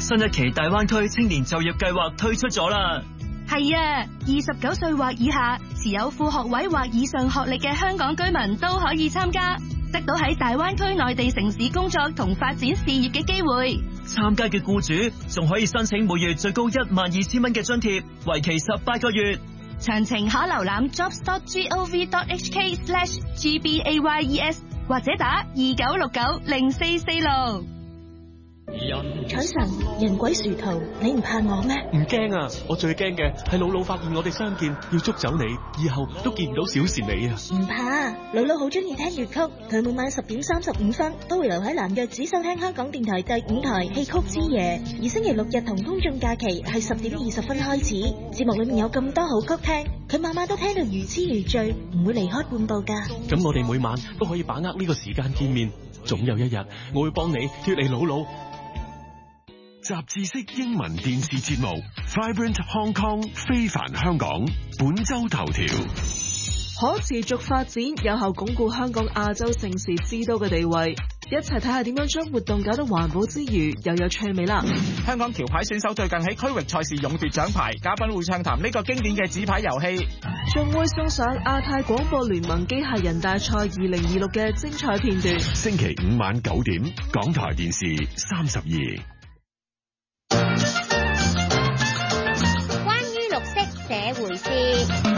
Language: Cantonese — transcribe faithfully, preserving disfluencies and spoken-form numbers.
新一期大灣區青年就業計劃推出咗啦。 係啊，二十九歲或以下，持有副學位或以上學歷嘅香港居民都可以參加，得到喺大灣區內地城市工作同發展事業嘅機會。 參加嘅僱主仲可以申請每月最高一萬二千蚊嘅津貼，為期十八個月。 詳情可瀏覽 jobs dot gov dot hk slash gbayes 或者打二九六九零四四六。 彩神，人鬼殊途，你唔怕我咩？ 唔驚啊！我最驚嘅係姥姥發現我哋相見，要捉走你，以後都見唔到小倩你啊！ 唔怕，姥姥好中意聽粵曲，佢每晚十點三十五分都會留喺南約只收聽香港電台第五台戲曲之夜，而星期六日同公眾假期係十點二十分開始。節目裏面有咁多好曲聽，佢晚晚都聽到如痴如醉，唔會離開半步噶。 咁我哋每晚都可以把握呢個時間見面，總有一日我會幫你脫離姥姥。 雜誌式英文電視節目 Vibrant Hong Kong 非凡香港本周頭條： 可持續發展有效鞏固香港亞洲盛事之都嘅地位。一齊睇下點樣將活動搞到環保之餘又有趣味啦！ 香港橋牌選手最近喺區域賽事勇奪獎牌，嘉賓會暢談呢個經典嘅紙牌遊戲， 仲會送上亞太廣播聯盟機械人大賽二零二六嘅精彩片段。 星期五晚九點，港台電視三十二。 關於綠色這回事。